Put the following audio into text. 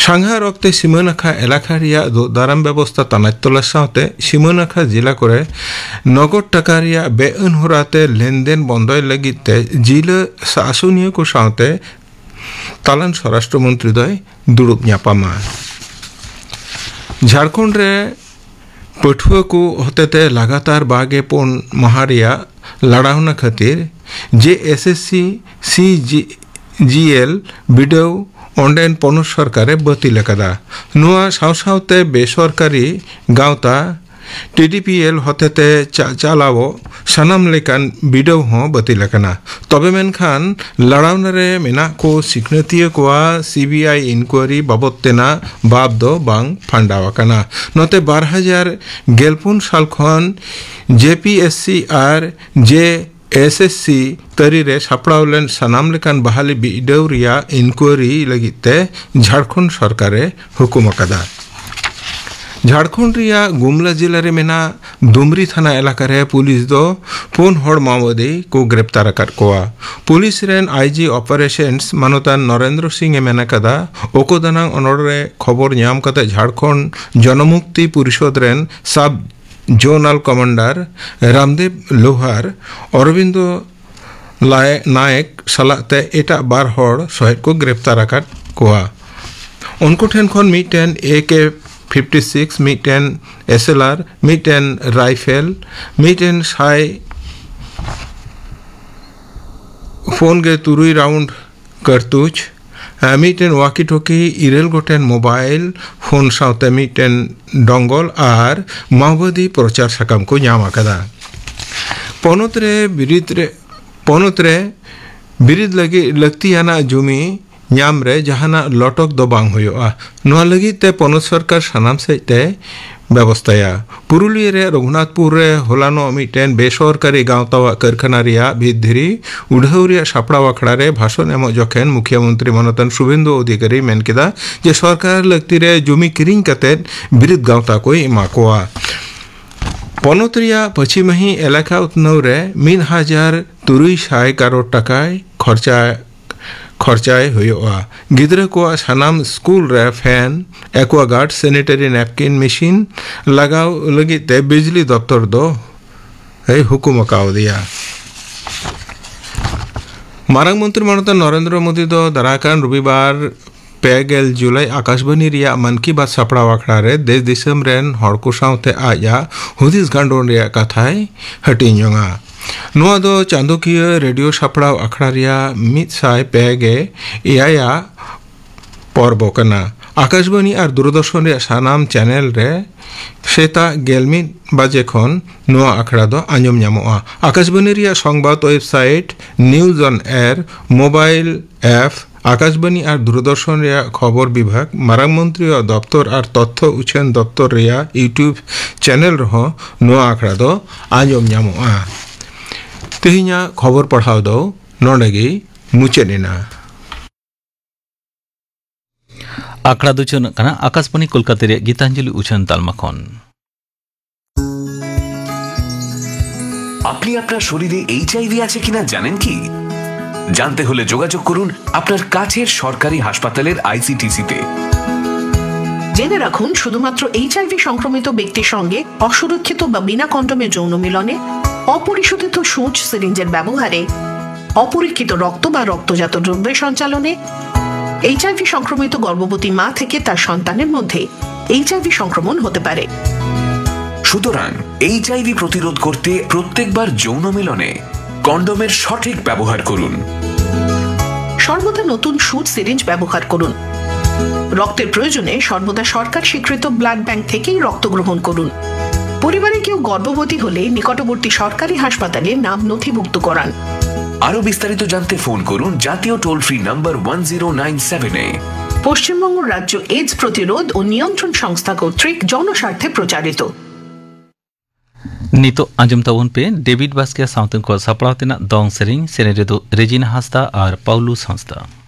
Shanghai রক্তে সীমানাখা এলাকা রিয়া দারাম ব্যবস্থা তানাইতলা সাথে সীমানাখা জেলা করে নগদ টাকা রিয়া বেআইন হরাতে লেনদেন বন্ধই লাগিতে জিলা শাসনীয় কো সাথে তালান স্বরাষ্ট্রমন্ত্রী দয় দুড়ুব ᱧᱟᱯᱟᱢᱟ झारखंड रे पठुआ को होते लगातार बागे पुन महारिया लड़ावना खातिर JSSC CGL बिडव ऑनलाइन पनत सरकारे बातिल कदा नुआ सावसावते बेसरकारी गावता TDPL होते चालावो सानाम लेकान बिडव हो बातिल कना तबे मेनखान लड़ावना रे मेना को सिकनतिया कोआ CBI इंक्वायरी बाबद तेना बाब दो बांग फंडावा कना नोते 2011 साल खन JPSC और JSSC तरी रे सापड़ावलेन सानाम लेकान बहाली बिडव रिया इंक्वायरी लगिते झारखंड सरकारे हुकुम कदा झारखंड रिया गुमला जिला रे मेना दुमरी थाना इलाका रे पुलिस दो पुन हड़ माओवादी को गिरफ्तार कर कोआ police rain IG operations मानोतान Narendra Singh मेना कदा ओकोदानांग अनोरे खबर ᱧᱟᱢ कते झारखंड जनमुक्ति परिषद रेन सब जोनल कमांडर रामदेव लोहार अरविंद नायक सलाते एटा बार हड़ सहित को गिरफ्तार कर कोआ उनको ठेन खन मिटेन AK-56 मिटेन SLR मिटेन rifle मिटेन Sai phone के तुरुई राउंड करतूच मिटेन वाकी टोकी इरेल गोटेन मोबाइल फोन साउते मिटेन डोंगल और माओवादी प्रचार साकाम को ᱧᱟᱢ आकदा पनत रे बिरिद लगी लक्तियाना जुमी ᱧᱟᱢ रे जहाना लटक दो बांग हुआ नोआ लगी ते पनत सरकार सानाम सेते व्यवस्थाया पुरुलिया रे रघुनाथपुर रे होलानो मिटेन बेसरकारी गांवतावा कारखाना रिया भितधिरी उढ़ाउरिया सापड़ा आखड़ा रे भाषण एम जखेन मुख्यमंत्री मनोतन शुभेंदु अधिकारी मेन केदा जे सरकार लगती रे जमी किरिंग कते बिरिद गांवता को एमा कोआ पनत रिया पश्चिमी एलाका उत्नव रे 1000 करोड़ टाका खर्चाए हुआ गिद्रा को सानाम स्कूल रे fan Aquaguard sanitary napkin machine लगाव लगी ते बिजली दफ्तर दो हुकुम काव दिया मारंग मंत्री मनोता नरेंद्र मोदी दो दराकान रविवार 5 जुलाई आकाशवाणी रिया मन की बात सापड़ा आखड़ा रे देश दिसम रेन हड़ को सावते आया हुदिस गांडोन रिया कथाय हटिंजोंगा नुआ दो चांदोकिया रेडियो सापड़ा आखड़ा रिया 100 पर्व कना आकाशवाणी और दूरदर्शन रे सानाम चैनल रे सेता गेलमी बाजे खन नुआ आखड़ा दो आंजम ᱧᱟᱢᱚᱜᱼᱟ आकाशवाणी रिया Sambad website news on air mobile app Akashvani और दूरदर्शन रिया खबर विभाग मारांग मंत्री दफ्तर और तथ्य उछेन दफ्तर रिया यूट्यूब चैनल रहो नुआ आखड़ा दो आंजम ᱧᱟᱢᱚᱜᱼᱟ तेहिना खबर पढ़ाव दो नोंडेगी मुचेना आखड़ा दुचन कना आकाशवाणी कोलकाता रे गीतांजलि उछन तालमाखन আপনি আপনার শরীরে HIV আছে কিনা জানেন কি জানতে হলে যোগাযোগ করুন আপনার কাছের সরকারি হাসপাতালের ICTC তে জেনে রাখুন শুধুমাত্র HIV সংক্রমিত ব্যক্তির সঙ্গে অসুরক্ষিত বা বিনা কন্ডোমে যৌন মিলনে অপরিশোধিত সূঁচ সিরিঞ্জের ব্যবহারে অপরীক্ষিত রক্ত বা রক্তজাত দ্রব্যের সঞ্চালনে HIV সংক্রমিত গর্ভবতী মা থেকে তার সন্তানের মধ্যে HIV সংক্রমণ হতে পারে সুতরাং HIV প্রতিরোধ করতে প্রত্যেকবার যৌন মিলনে কন্ডোমের সঠিক ব্যবহার করুন সর্বদা নতুন সূঁচ সিরিঞ্জ ব্যবহার করুন রক্তের প্রয়োজনে সর্বদা সরকার স্বীকৃত ব্লাড ব্যাংক থেকেই রক্ত গ্রহণ করুন পরিবারে কেউ গর্ভবতী হলে নিকটবর্তী সরকারি হাসপাতালে নাম নথিভুক্ত করান আরো বিস্তারিত জানতে ফোন করুন জাতীয় টোল ফ্রি নাম্বার 1097 এ পশ্চিমবঙ্গ রাজ্য এইডস প্রতিরোধ ও নিয়ন্ত্রণ সংস্থা কর্তৃক জনস্বার্থে প্রচারিত नितो आंजम तवन पे डेविड बास्किया साउथन को सपड़ावतेना दोंग सेरिंग सेनेरेदो रेजिना हास्ता और पाउलू संस्था